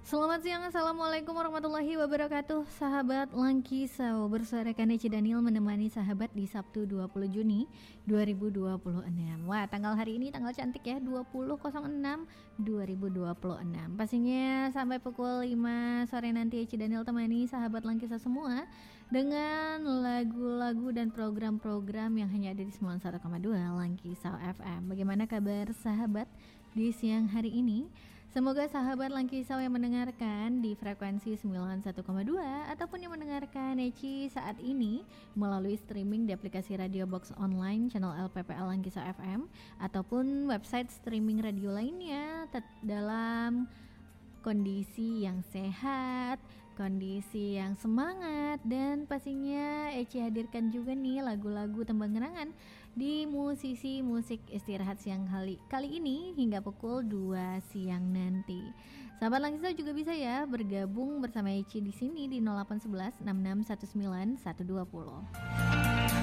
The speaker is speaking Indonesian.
Selamat siang, Assalamualaikum warahmatullahi wabarakatuh. Sahabat Langkisau, bersuarakan Eci Daniel menemani sahabat di Sabtu 20 Juni 2026. Wah, tanggal hari ini tanggal cantik ya, 20.06.2026. Pastinya sampai pukul 5 sore nanti Eci Daniel temani sahabat Langkisau semua dengan lagu-lagu dan program-program yang hanya ada di 91,2 Langkisau FM. Bagaimana kabar sahabat di siang hari ini? Semoga sahabat Langkisau yang mendengarkan di frekuensi 91,2 ataupun yang mendengarkan Eci saat ini melalui streaming di aplikasi Radio Box Online channel LPPL Langkisau FM ataupun website streaming radio lainnya dalam kondisi yang sehat, kondisi yang semangat, dan pastinya Eci hadirkan juga nih lagu-lagu tembang kenangan di musisi musik istirahat siang kali ini hingga pukul 2 siang nanti. Sahabat Langkisau juga bisa ya bergabung bersama Eci di sini di 0811 6619 120.